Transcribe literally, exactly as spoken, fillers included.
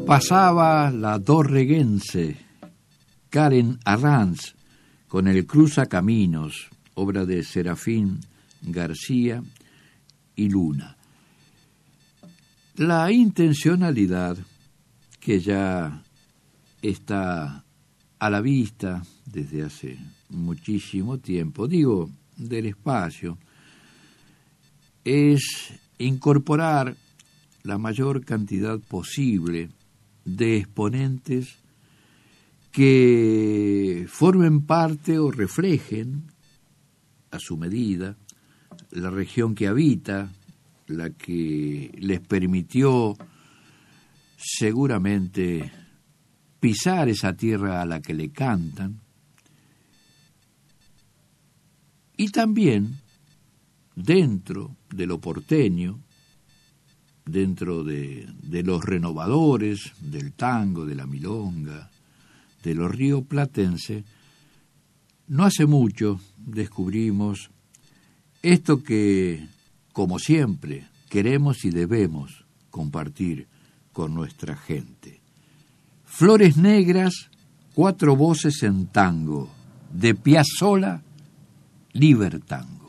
Pasaba la dorreguense Karen Arranz con el Cruzacaminos, obra de Serafín García y Luna. La intencionalidad, que ya está a la vista desde hace muchísimo tiempo, digo, del espacio, es incorporar la mayor cantidad posible de exponentes que formen parte o reflejen a su medida la región que habita, la que les permitió seguramente pisar esa tierra a la que le cantan, y también dentro de lo porteño, dentro de, de los renovadores del tango, de la milonga, de los rioplatenses, no hace mucho descubrimos esto que, como siempre, queremos y debemos compartir con nuestra gente. Flores Negras, cuatro voces en tango, de Piazzolla, Libertango.